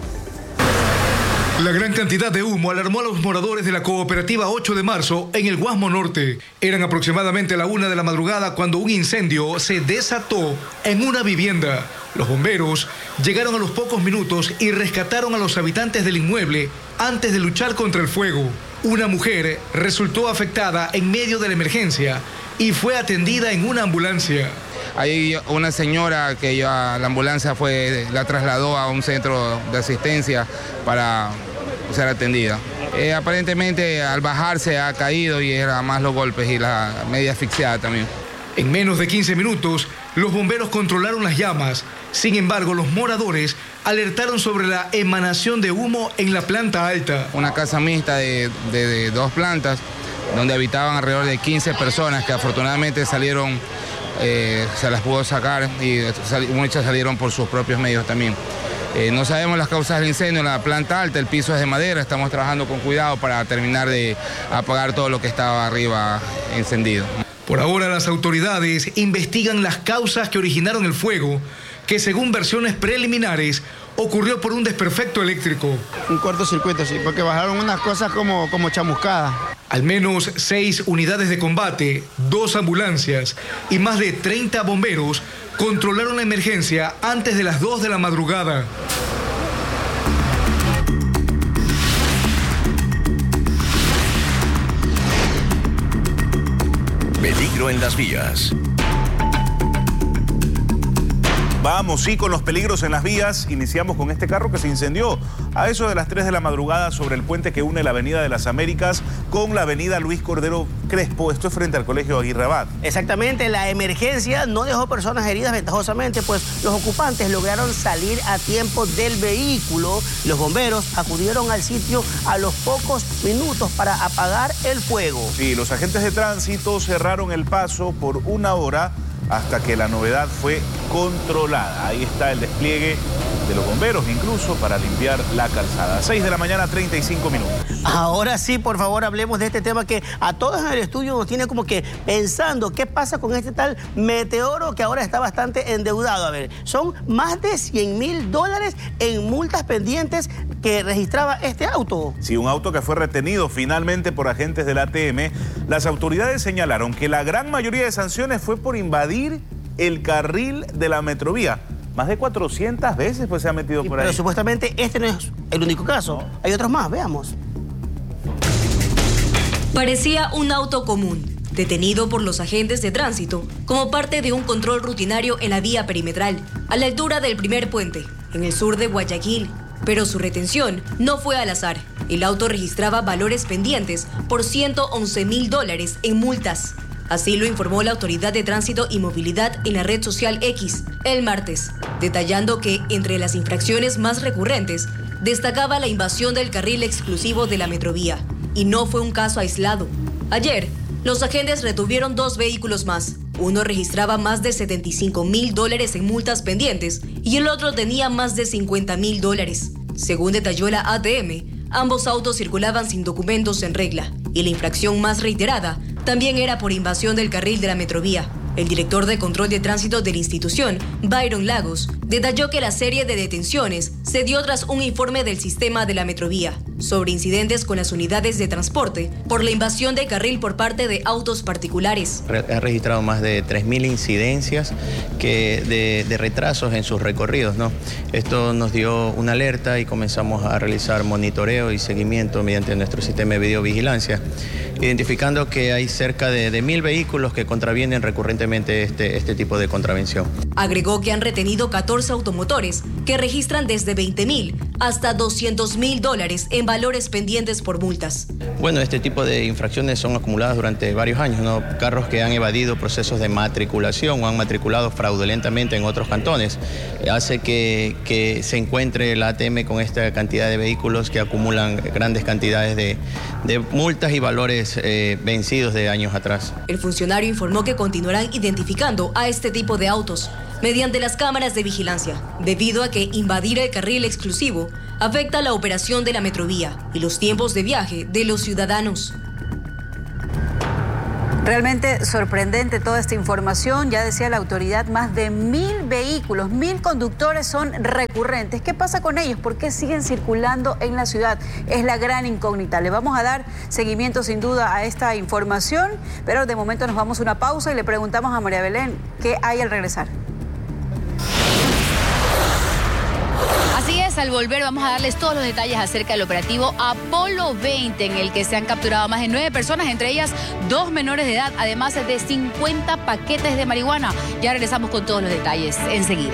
La gran cantidad de humo alarmó a los moradores de la cooperativa 8 de marzo en el Guasmo Norte. Eran aproximadamente la 1 de la madrugada cuando un incendio se desató en una vivienda. Los bomberos llegaron a los pocos minutos y rescataron a los habitantes del inmueble antes de luchar contra el fuego. Una mujer resultó afectada en medio de la emergencia y fue atendida en una ambulancia. Hay una señora que la ambulancia la trasladó a un centro de asistencia para ser atendida. Aparentemente al bajarse ha caído y era más los golpes y la media asfixiada también. En menos de 15 minutos, los bomberos controlaron las llamas. Sin embargo, los moradores alertaron sobre la emanación de humo en la planta alta. Una casa mixta de 2 plantas, donde habitaban alrededor de 15 personas que afortunadamente salieron, se las pudo sacar y muchas salieron por sus propios medios también. No sabemos las causas del incendio en la planta alta, el piso es de madera, estamos trabajando con cuidado para terminar de apagar todo lo que estaba arriba encendido. Por ahora las autoridades investigan las causas que originaron el fuego, que según versiones preliminares ocurrió por un desperfecto eléctrico. Un cortocircuito, sí, porque bajaron unas cosas como chamuscadas. Al menos 6 unidades de combate, 2 ambulancias y más de 30 bomberos controlaron la emergencia antes de las 2 de la madrugada. Peligro en las vías. Vamos, sí, con los peligros en las vías. Iniciamos con este carro que se incendió a eso de las 3 de la madrugada sobre el puente que une la Avenida de las Américas con la Avenida Luis Cordero Crespo. Esto es frente al Colegio Aguirre Abad. Exactamente, la emergencia no dejó personas heridas ventajosamente, pues los ocupantes lograron salir a tiempo del vehículo. Los bomberos acudieron al sitio a los pocos minutos para apagar el fuego. Sí, los agentes de tránsito cerraron el paso por 1 hora hasta que la novedad fue controlada. Ahí está el despliegue de los bomberos, incluso para limpiar la calzada. 6 de la mañana, 35 minutos. Ahora sí, por favor, hablemos de este tema que a todos en el estudio nos tiene como que pensando qué pasa con este tal Meteoro que ahora está bastante endeudado. A ver, son más de $100,000 en multas pendientes que registraba este auto. Sí, un auto que fue retenido finalmente por agentes del ATM. Las autoridades señalaron que la gran mayoría de sanciones fue por invadir el carril de la Metrovía. Más de 400 veces pues se ha metido por ahí. Pero supuestamente este no es el único caso. No. Hay otros más, veamos. Parecía un auto común, detenido por los agentes de tránsito como parte de un control rutinario en la vía perimetral, a la altura del primer puente, en el sur de Guayaquil. Pero su retención no fue al azar. El auto registraba valores pendientes por $111,000 en multas. Así lo informó la Autoridad de Tránsito y Movilidad en la red social X el martes, detallando que entre las infracciones más recurrentes destacaba la invasión del carril exclusivo de la Metrovía. Y no fue un caso aislado. Ayer, los agentes retuvieron 2 vehículos más. Uno registraba más de $75,000 en multas pendientes y el otro tenía más de $50,000. Según detalló la ATM, ambos autos circulaban sin documentos en regla y la infracción más reiterada también era por invasión del carril de la Metrovía. El director de control de tránsito de la institución, Byron Lagos, detalló que la serie de detenciones se dio tras un informe del sistema de la Metrovía sobre incidentes con las unidades de transporte por la invasión de carril por parte de autos particulares. Ha registrado más de 3.000 incidencias de retrasos en sus recorridos, ¿no? Esto nos dio una alerta y comenzamos a realizar monitoreo y seguimiento mediante nuestro sistema de videovigilancia. identificando que hay cerca de 1.000 vehículos que contravienen recurrentemente este tipo de contravención. Agregó que han retenido 14 automotores que registran desde $20,000 hasta $200,000 en valores pendientes por multas. Bueno, este tipo de infracciones son acumuladas durante varios años, ¿no? Carros que han evadido procesos de matriculación o han matriculado fraudulentamente en otros cantones. Hace que se encuentre la ATM con esta cantidad de vehículos que acumulan grandes cantidades de multas y valores vencidos de años atrás. El funcionario informó que continuarán identificando a este tipo de autos mediante las cámaras de vigilancia, debido a que invadir el carril exclusivo afecta la operación de la metrovía y los tiempos de viaje de los ciudadanos. Realmente sorprendente toda esta información. Ya decía la autoridad, más de 1.000 vehículos, 1.000 conductores son recurrentes. ¿Qué pasa con ellos? ¿Por qué siguen circulando en la ciudad? Es la gran incógnita. Le vamos a dar seguimiento sin duda a esta información, pero de momento nos vamos a una pausa y le preguntamos a María Belén qué hay al regresar. Así es, al volver vamos a darles todos los detalles acerca del operativo Apolo 20, en el que se han capturado más de 9 personas, entre ellas 2 menores de edad, además de 50 paquetes de marihuana. Ya regresamos con todos los detalles enseguida.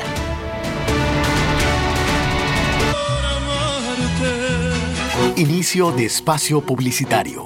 Inicio de espacio publicitario.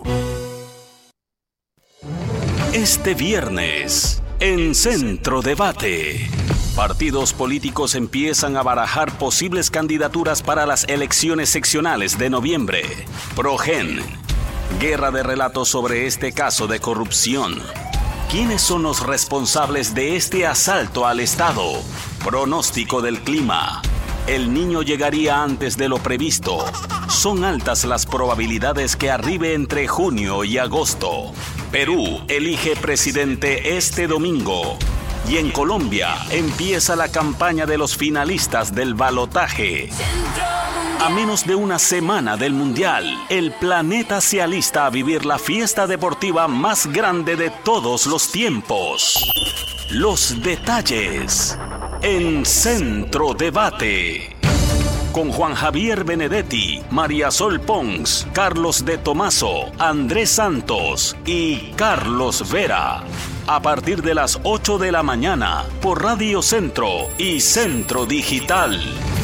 Este viernes, en Centro Debate, partidos políticos empiezan a barajar posibles candidaturas para las elecciones seccionales de noviembre. Progen. Guerra de relatos sobre este caso de corrupción. ¿Quiénes son los responsables de este asalto al Estado? Pronóstico del clima. El niño llegaría antes de lo previsto. Son altas las probabilidades que arribe entre junio y agosto. Perú elige presidente este domingo. Y en Colombia empieza la campaña de los finalistas del balotaje. A menos de una semana del Mundial, el planeta se alista a vivir la fiesta deportiva más grande de todos los tiempos. Los detalles en Centro Debate. Con Juan Javier Benedetti, María Sol Pons, Carlos de Tomaso, Andrés Santos y Carlos Vera. A partir de las 8 de la mañana por Radio Centro y Centro Digital.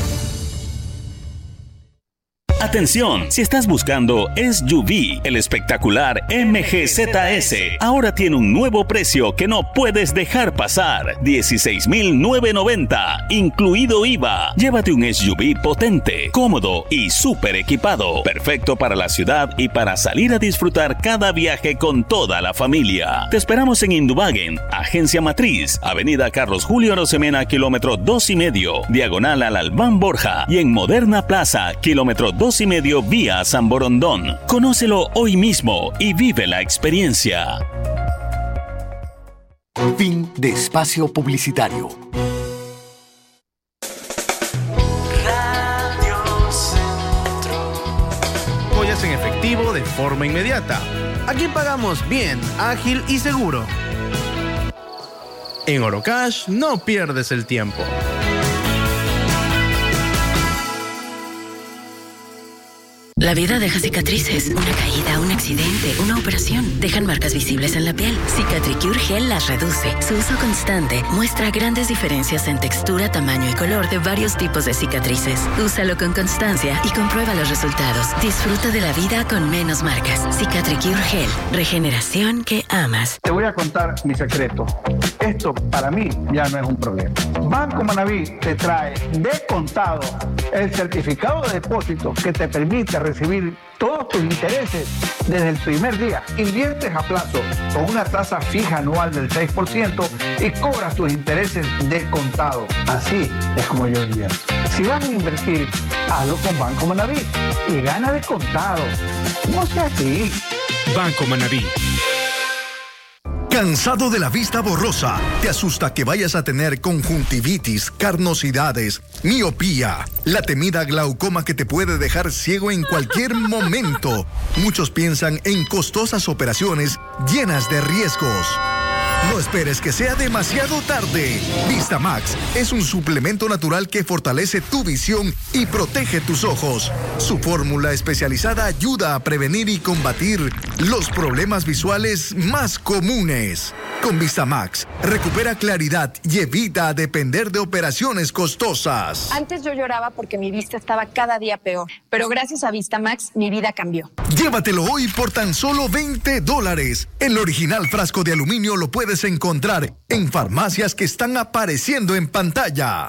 Atención, si estás buscando SUV, el espectacular MGZS ahora tiene un nuevo precio que no puedes dejar pasar. $16,990, incluido IVA. Llévate un SUV potente, cómodo y súper equipado. Perfecto para la ciudad y para salir a disfrutar cada viaje con toda la familia. Te esperamos en Indubagen, Agencia Matriz, Avenida Carlos Julio Arosemena, kilómetro 2,5, diagonal al Albán Borja, y en Moderna Plaza, kilómetro 2,5, vía San Borondón. Conócelo hoy mismo y vive la experiencia. Fin de espacio publicitario. Radio Centro. Joyas en efectivo de forma inmediata. Aquí pagamos bien, ágil y seguro. En Orocash no pierdes el tiempo. La vida deja cicatrices. Una caída, un accidente, una operación. Dejan marcas visibles en la piel. Cicatricure Gel las reduce. Su uso constante muestra grandes diferencias en textura, tamaño y color de varios tipos de cicatrices. Úsalo con constancia y comprueba los resultados. Disfruta de la vida con menos marcas. Cicatricure Gel. Regeneración que amas. Te voy a contar mi secreto. Esto para mí ya no es un problema. Banco Manaví te trae de contado el certificado de depósito que te permite recibir todos tus intereses desde el primer día. Inviertes a plazo con una tasa fija anual del 6% y cobras tus intereses de contado. Así es como yo invierto. Si vas a invertir, hazlo con Banco Manaví y gana de contado. No sea así. Banco Manaví. ¿Cansado de la vista borrosa? ¿Te asusta que vayas a tener conjuntivitis, carnosidades, miopía, la temida glaucoma que te puede dejar ciego en cualquier momento? Muchos piensan en costosas operaciones llenas de riesgos. No esperes que sea demasiado tarde. Vistamax es un suplemento natural que fortalece tu visión y protege tus ojos. Su fórmula especializada ayuda a prevenir y combatir los problemas visuales más comunes. Con Vistamax, recupera claridad y evita depender de operaciones costosas. Antes yo lloraba porque mi vista estaba cada día peor, pero gracias a Vistamax mi vida cambió. Llévatelo hoy por tan solo $20. El original frasco de aluminio lo puedes encontrar en farmacias que están apareciendo en pantalla.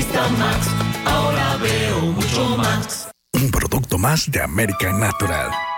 Vistamax, ahora veo mucho más. Un producto más de American Natural.